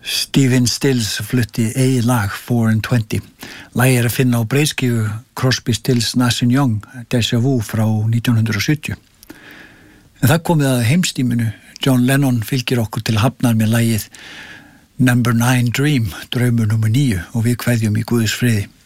Stephen Stills flutti eigið lag 4 and 20. Lagið að finna á breiðskífu Crosby, Stills, Nash & Young, Deja Vu frá 1970. En það komið að heimstíminu. John Lennon fylgir okkur til hafnar með lagið Number 9 Dream, draumur nummer 9 og við kveðjum í Guðs friði.